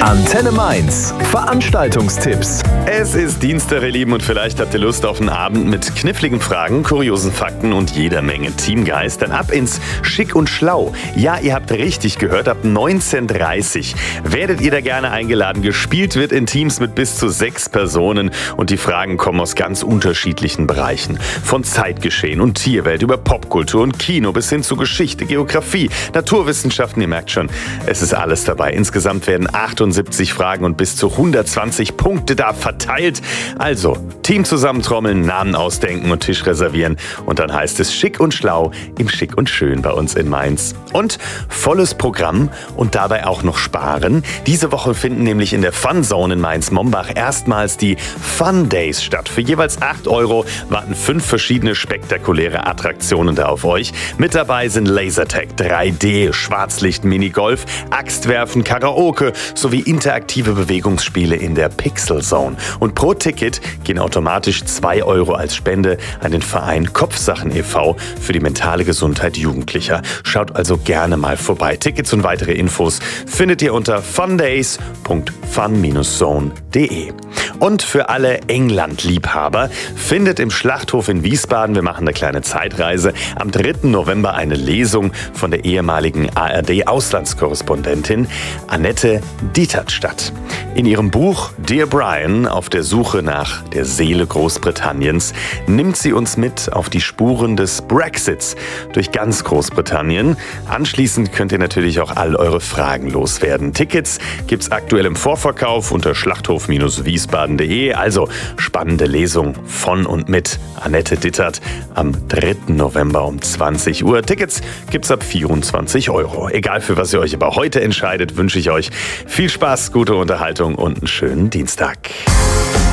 Antenne Mainz. Veranstaltungstipps. Es ist Dienstag, ihr Lieben, und vielleicht habt ihr Lust auf einen Abend mit kniffligen Fragen, kuriosen Fakten und jeder Menge Teamgeist. Dann ab ins Schick und Schlau. Ja, ihr habt richtig gehört, ab 19:30 werdet ihr da gerne eingeladen. Gespielt wird in Teams mit bis zu 6 Personen und die Fragen kommen aus ganz unterschiedlichen Bereichen. Von Zeitgeschehen und Tierwelt über Popkultur und Kino bis hin zu Geschichte, Geografie, Naturwissenschaften. Ihr merkt schon, es ist alles dabei. Insgesamt werden 78 Fragen und bis zu 120 Punkte da verteilt. Also, Team zusammentrommeln, Namen ausdenken und Tisch reservieren. Und dann heißt es Schick und Schlau im Schick und Schön bei uns in Mainz. Und volles Programm und dabei auch noch sparen. Diese Woche finden nämlich in der Fun Zone in Mainz-Mombach erstmals die Fun Days statt. Für jeweils 8 € warten 5 verschiedene spektakuläre Attraktionen da auf euch. Mit dabei sind Lasertag, 3D, Schwarzlicht, Minigolf, Axtwerfen, Karaoke sowie interaktive Bewegungsspiele in der Pixel Zone. Und pro Ticket gehen automatisch 2 € als Spende an den Verein Kopfsachen e.V. für die mentale Gesundheit Jugendlicher. Schaut also gerne mal vorbei. Tickets und weitere Infos findet ihr unter fundays.fun-zone.de. Und für alle England-Liebhaber findet im Schlachthof in Wiesbaden, wir machen eine kleine Zeitreise, am 3. November eine Lesung von der ehemaligen ARD-Auslandskorrespondentin Annette Dietert statt. In ihrem Buch Dear Brian, auf der Suche nach der Seele Großbritanniens, nimmt sie uns mit auf die Spuren des Brexits durch ganz Großbritannien. Anschließend könnt ihr natürlich auch all eure Fragen loswerden. Tickets gibt's aktuell im Vorverkauf unter schlachthof-wiesbaden.de. Also spannende Lesung von und mit Annette Dietert am 3. November um 20 Uhr. Tickets gibt's ab 24 €. Egal für was ihr euch aber heute entscheidet, wünsche ich euch viel Spaß, gute Unterhaltung und einen schönen Dienstag.